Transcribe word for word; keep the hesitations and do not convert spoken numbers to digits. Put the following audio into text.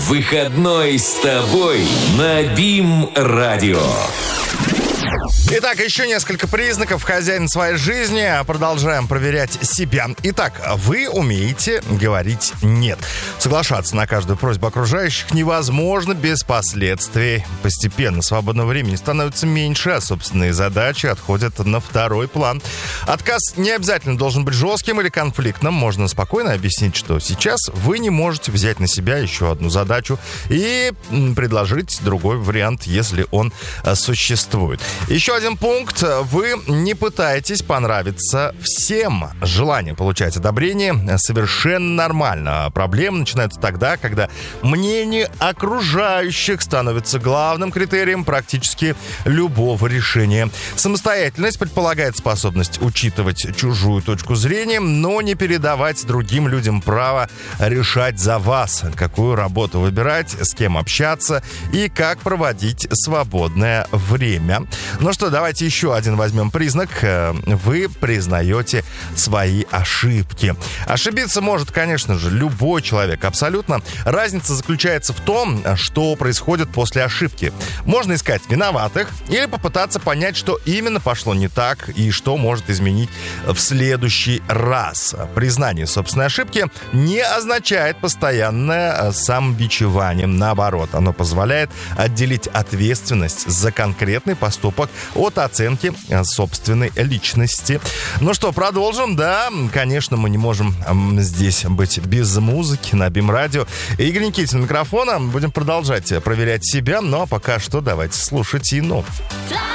Выходной с тобой на БИМ-радио. Итак, еще несколько признаков хозяина своей жизни. Продолжаем проверять себя. Итак, вы умеете говорить «нет». Соглашаться на каждую просьбу окружающих невозможно без последствий. Постепенно свободного времени становится меньше, а собственные задачи отходят на второй план. Отказ не обязательно должен быть жестким или конфликтным. Можно спокойно объяснить, что сейчас вы не можете взять на себя еще одну задачу и предложить другой вариант, если он существует. Еще один пункт. Вы не пытаетесь понравиться всем. Желание получать одобрение совершенно нормально. Проблемы начинаются тогда, когда мнение окружающих становится главным критерием практически любого решения. Самостоятельность предполагает способность учитывать чужую точку зрения, но не передавать другим людям право решать за вас, какую работу выбирать, с кем общаться и как проводить свободное время. Ну что, давайте еще один возьмем признак. Вы признаете свои ошибки. Ошибиться может, конечно же, любой человек, абсолютно. Разница заключается в том, что происходит после ошибки. Можно искать виноватых или попытаться понять, что именно пошло не так и что может изменить в следующий раз. Признание собственной ошибки не означает постоянное самобичевание. Наоборот, оно позволяет отделить ответственность за конкретный поступок от оценки собственной личности. Ну что, продолжим. Да, конечно, мы не можем здесь быть без музыки на БИМ-радио. Игорь Никитин у микрофона. Будем продолжать проверять себя. Ну а пока что давайте слушать Инну.